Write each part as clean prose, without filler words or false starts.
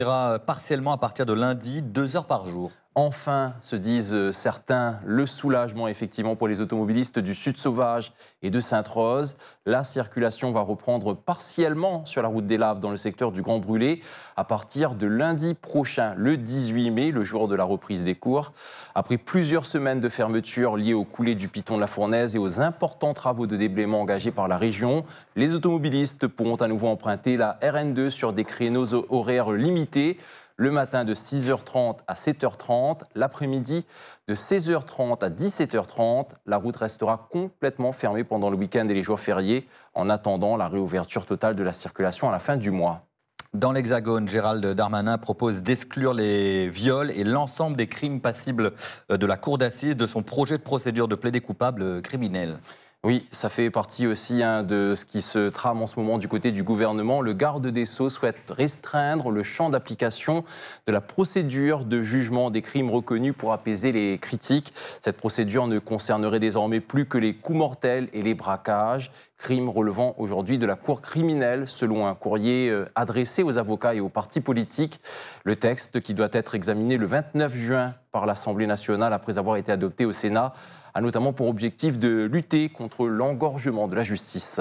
Partiellement à partir de lundi, 2 heures par jour. Enfin, se disent certains, le soulagement effectivement pour les automobilistes du Sud Sauvage et de Sainte-Rose. La circulation va reprendre partiellement sur la route des Laves dans le secteur du Grand Brûlé à partir de lundi prochain, le 18 mai, le jour de la reprise des cours. Après plusieurs semaines de fermeture liées aux coulées du Piton de la Fournaise et aux importants travaux de déblaiement engagés par la région, les automobilistes pourront à nouveau emprunter la RN2 sur des créneaux horaires limités. Le matin de 6h30 à 7h30, l'après-midi de 16h30 à 17h30. La route restera complètement fermée pendant le week-end et les jours fériés en attendant la réouverture totale de la circulation à la fin du mois. Dans l'Hexagone, Gérald Darmanin propose d'exclure les viols et l'ensemble des crimes passibles de la cour d'assises de son projet de procédure de plaidé coupable criminel. Oui, ça fait partie aussi de ce qui se trame en ce moment du côté du gouvernement. Le garde des Sceaux souhaite restreindre le champ d'application de la procédure de jugement des crimes reconnus pour apaiser les critiques. Cette procédure ne concernerait désormais plus que les coups mortels et les braquages, crimes relevant aujourd'hui de la cour criminelle, selon un courrier adressé aux avocats et aux partis politiques. Le texte, qui doit être examiné le 29 juin par l'Assemblée nationale après avoir été adopté au Sénat, a notamment pour objectif de lutter contre l'engorgement de la justice.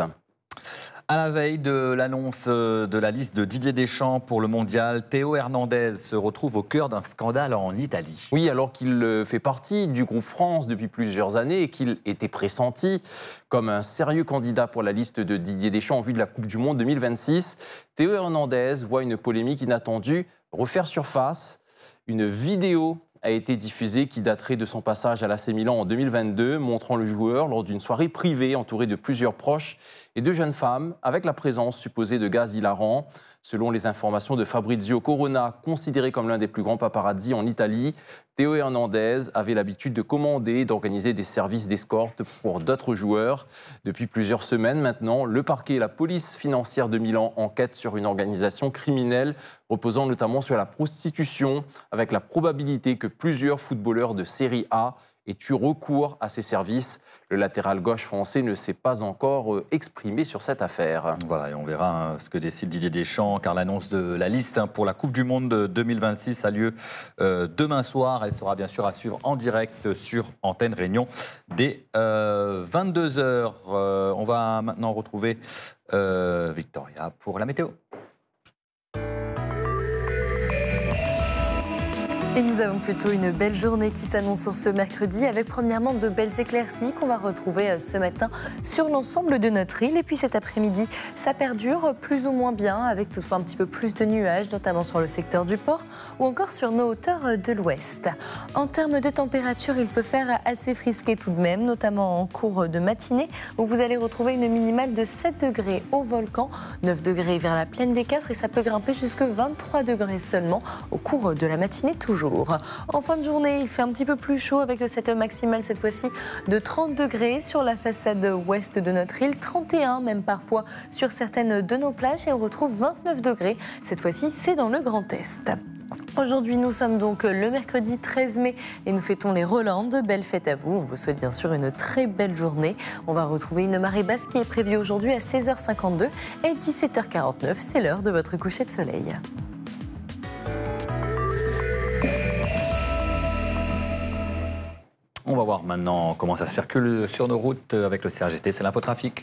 À la veille de l'annonce de la liste de Didier Deschamps pour le mondial, Théo Hernandez se retrouve au cœur d'un scandale en Italie. Oui, alors qu'il fait partie du groupe France depuis plusieurs années et qu'il était pressenti comme un sérieux candidat pour la liste de Didier Deschamps en vue de la Coupe du Monde 2026, Théo Hernandez voit une polémique inattendue refaire surface. Une vidéo a été diffusée qui daterait de son passage à l'AC Milan en 2022, montrant le joueur lors d'une soirée privée entouré de plusieurs proches et de jeunes femmes, avec la présence supposée de gaz hilarant. Selon les informations de Fabrizio Corona, considéré comme l'un des plus grands paparazzi en Italie, Théo Hernandez avait l'habitude de commander et d'organiser des services d'escorte pour d'autres joueurs. Depuis plusieurs semaines maintenant, le parquet et la police financière de Milan enquêtent sur une organisation criminelle reposant notamment sur la prostitution, avec la probabilité que plusieurs footballeurs de Série A aient eu recours à ces services. Le latéral gauche français ne s'est pas encore exprimé sur cette affaire. Voilà, et on verra ce que décide Didier Deschamps, car l'annonce de la liste pour la Coupe du Monde 2026 a lieu demain soir. Elle sera bien sûr à suivre en direct sur Antenne Réunion dès 22h. On va maintenant retrouver Victoria pour la météo. Et nous avons plutôt une belle journée qui s'annonce sur ce mercredi, avec premièrement de belles éclaircies qu'on va retrouver ce matin sur l'ensemble de notre île. Et puis cet après-midi, ça perdure plus ou moins bien, avec toutefois un petit peu plus de nuages, notamment sur le secteur du port ou encore sur nos hauteurs de l'ouest. En termes de température, il peut faire assez frisqué tout de même, notamment en cours de matinée, où vous allez retrouver une minimale de 7 degrés au volcan, 9 degrés vers la plaine des Cafres, et ça peut grimper jusqu'à 23 degrés seulement au cours de la matinée toujours. En fin de journée, il fait un petit peu plus chaud avec cette maximale cette fois-ci de 30 degrés sur la façade ouest de notre île, 31 même parfois sur certaines de nos plages, et on retrouve 29 degrés. Cette fois-ci, c'est dans le Grand Est. Aujourd'hui, nous sommes donc le mercredi 13 mai et nous fêtons les Rolandes. Belle fête à vous. On vous souhaite bien sûr une très belle journée. On va retrouver une marée basse qui est prévue aujourd'hui à 16h52 et 17h49. C'est l'heure de votre coucher de soleil. On va voir maintenant comment ça circule sur nos routes avec le CRGT, c'est l'infotrafic.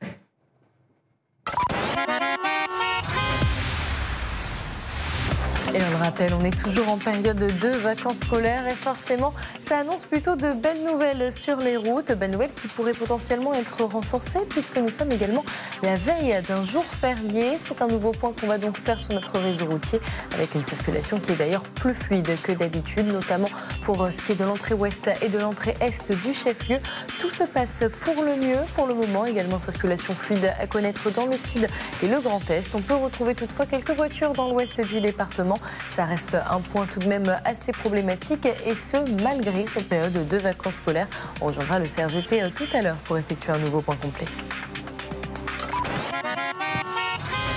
Et on le rappelle, on est toujours en période de vacances scolaires et forcément, ça annonce plutôt de belles nouvelles sur les routes. Belles nouvelles qui pourraient potentiellement être renforcées puisque nous sommes également la veille d'un jour férié. C'est un nouveau point qu'on va donc faire sur notre réseau routier avec une circulation qui est d'ailleurs plus fluide que d'habitude, notamment pour ce qui est de l'entrée ouest et de l'entrée est du chef-lieu. Tout se passe pour le mieux pour le moment. Également circulation fluide à connaître dans le sud et le Grand Est. On peut retrouver toutefois quelques voitures dans l'ouest du département. Ça reste un point tout de même assez problématique et ce, malgré cette période de vacances scolaires. On rejoindra le CRGT tout à l'heure pour effectuer un nouveau point complet.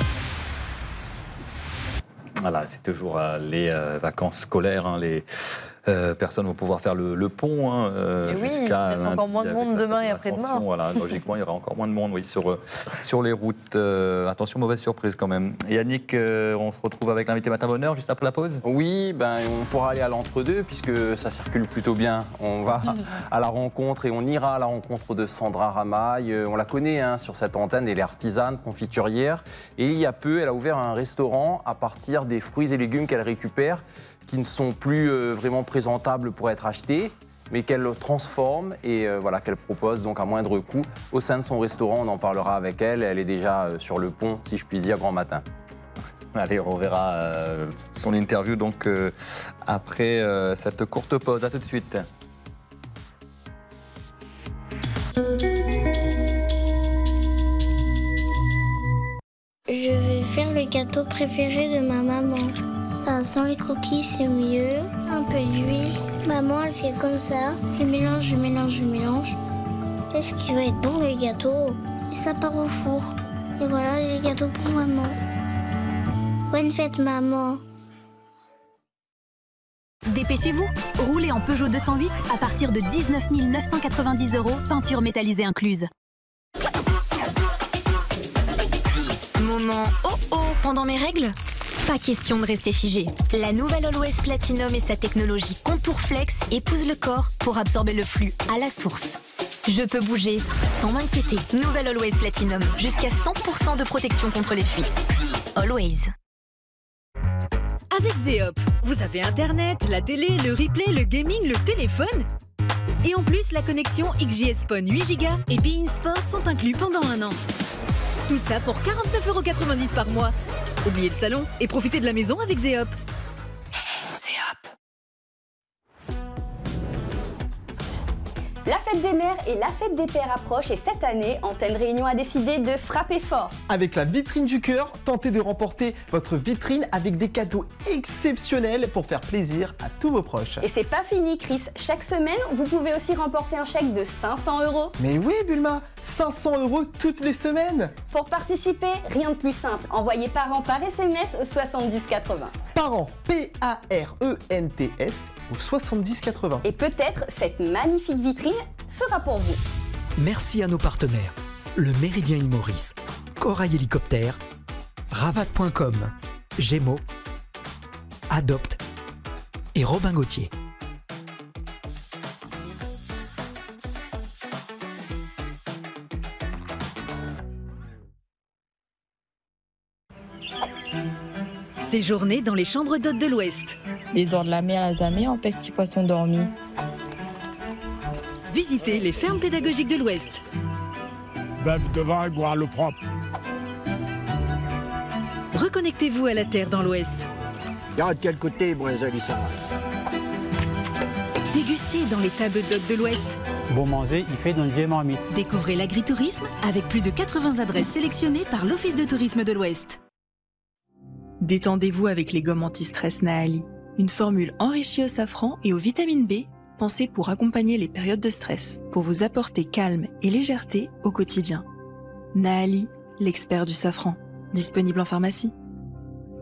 Voilà, c'est toujours les vacances scolaires, les personnes vont pouvoir faire le pont jusqu'à peut-être encore moins de monde demain et après-demain. Voilà, logiquement, il y aura encore moins de monde sur les routes. Attention, mauvaise surprise quand même. Yannick, on se retrouve avec l'invité Matin Bonheur juste après la pause. Oui, on pourra aller à l'entre-deux puisque ça circule plutôt bien. On va à la rencontre et on ira à la rencontre de Sandra Ramaille. On la connaît sur cette antenne, elle est artisane, confiturière. Et il y a peu, elle a ouvert un restaurant à partir des fruits et légumes qu'elle récupère, qui ne sont plus vraiment présentables pour être achetés, mais qu'elle transforme et qu'elle propose donc à moindre coût au sein de son restaurant. On en parlera avec elle. Elle est déjà sur le pont, si je puis dire, grand matin. Allez, on verra son interview donc après cette courte pause. À tout de suite. Je vais faire le gâteau préféré de ma maman. Sans les croquis, c'est mieux. Un peu d'huile. Maman, elle fait comme ça. Je mélange. Est-ce qu'il va être bon, le gâteau? Et ça part au four. Et voilà les gâteaux pour maman. Bonne fête, maman. Dépêchez-vous, roulez en Peugeot 208 à partir de 19 990 €, peinture métallisée incluse. Moment pendant mes règles? Pas question de rester figé. La nouvelle Always Platinum et sa technologie Contour Flex épousent le corps pour absorber le flux à la source. Je peux bouger sans m'inquiéter. Nouvelle Always Platinum, jusqu'à 100% de protection contre les fuites. Always. Avec Zeop, vous avez Internet, la télé, le replay, le gaming, le téléphone. Et en plus, la connexion XJS PON 8 Go et Bein Sport sont inclus pendant 1 an. Tout ça pour 49,90 € par mois. Oubliez le salon et profitez de la maison avec Zeop. La fête des mères et la fête des pères approchent et cette année, Antenne Réunion a décidé de frapper fort. Avec la vitrine du cœur, tentez de remporter votre vitrine avec des cadeaux exceptionnels pour faire plaisir à tous vos proches. Et c'est pas fini, Chris. Chaque semaine, vous pouvez aussi remporter un chèque de 500 €. Mais oui, Bulma, 500 € toutes les semaines. Pour participer, rien de plus simple. Envoyez parents par SMS au 7080. Parents, PARENTS au 7080. Et peut-être cette magnifique vitrine sera pour vous. Merci à nos partenaires, le Méridien Île Maurice, Corail Hélicoptère, Ravat.com, Gémeaux, Adopt et Robin Gauthier. Séjournez dans les chambres d'hôtes de l'Ouest. Les ors de la mer à Zamé en petits poissons dormis. Visitez les fermes pédagogiques de l'Ouest. Devant boire l'eau propre. Reconnectez-vous à la terre dans l'Ouest. De quel côté, ça? Dégustez dans les tables d'hôtes de l'Ouest. Bon manger, il fait dans le marmite. Découvrez l'agritourisme avec plus de 80 adresses sélectionnées par l'Office de tourisme de l'Ouest. Détendez-vous avec les gommes anti-stress Naali. Une formule enrichie au safran et aux vitamines B, pensée pour accompagner les périodes de stress, pour vous apporter calme et légèreté au quotidien. Naali, l'expert du safran. Disponible en pharmacie.